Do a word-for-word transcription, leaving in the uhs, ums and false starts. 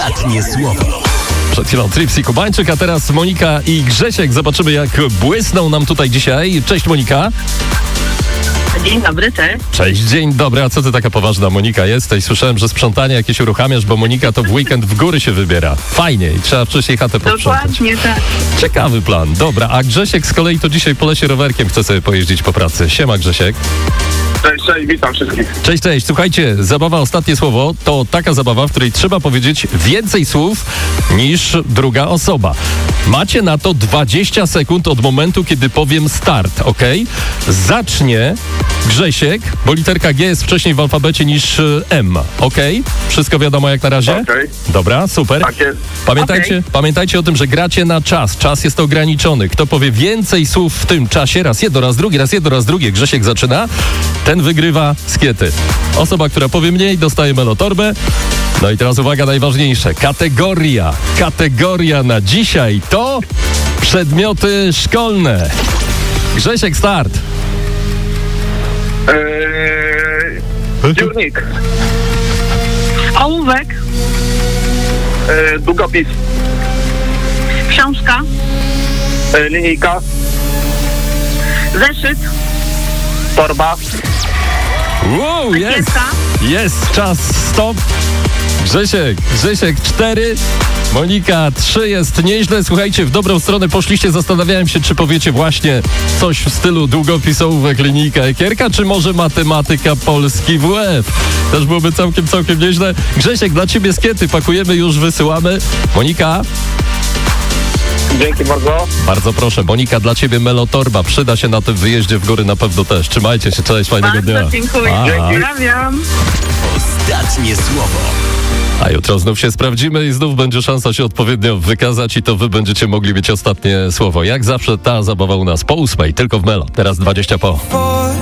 Ostatnie słowo. Przed chwilą Tripsy Kubańczyk, a teraz Monika i Grzesiek. Zobaczymy, jak błysną nam tutaj dzisiaj. Cześć, Monika. Dzień dobry, cześć. Cześć, dzień dobry. A co ty taka poważna, Monika, jesteś? Słyszałem, że sprzątanie jakieś uruchamiasz, bo Monika to w weekend w góry się wybiera. Fajnie i trzeba wcześniej chatę posprzątać. Dokładnie tak. Ciekawy plan. Dobra, a Grzesiek z kolei to dzisiaj po lesie rowerkiem chce sobie pojeździć po pracy. Siema, Grzesiek. Cześć, cześć, witam wszystkich. Cześć, cześć. Słuchajcie, zabawa Ostatnie Słowo to taka zabawa, w której trzeba powiedzieć więcej słów niż druga osoba. Macie na to dwadzieścia sekund od momentu, kiedy powiem start, ok? Zacznie Grzesiek, bo literka G jest wcześniej w alfabecie niż M, ok? Wszystko wiadomo jak na razie? Okej. Dobra, super. Tak jest. Pamiętajcie, Okej. pamiętajcie o tym, że gracie na czas. Czas jest ograniczony. Kto powie więcej słów w tym czasie, raz jedno, raz drugie, raz jedno, raz drugie, Grzesiek zaczyna, ten wygrywa skiety. Osoba, która powie mniej, dostaje melotorbę. No i teraz uwaga, najważniejsze. Kategoria. Kategoria na dzisiaj to przedmioty szkolne. Grzesiek, start. Eee, dziurnik. Ołówek, Eee, długopis. książka, Eee, linijka. zeszyt, Torba. Wow, jest. kiecka. Jest, czas, stop. Grzesiek, Grzesiek cztery, Monika trzy, jest nieźle. Słuchajcie, w dobrą stronę poszliście. Zastanawiałem się, czy powiecie właśnie coś w stylu długopis, ołówek, linijka, ekierka, czy może matematyka, polski W F. Też byłoby całkiem, całkiem nieźle. Grzesiek, dla ciebie skiety pakujemy, już wysyłamy. Monika, Dzięki bardzo. bardzo proszę. Monika, dla ciebie melotorba. Przyda się na tym wyjeździe w góry na pewno też. Trzymajcie się, cześć, fajnego dnia. Bardzo dziękuję. A. Pozdrawiam. Ostatnie słowo. A jutro znów się sprawdzimy i znów będzie szansa się odpowiednio wykazać i to wy będziecie mogli mieć ostatnie słowo. Jak zawsze ta zabawa u nas po ósmej, tylko w Melo. Teraz dwadzieścia po.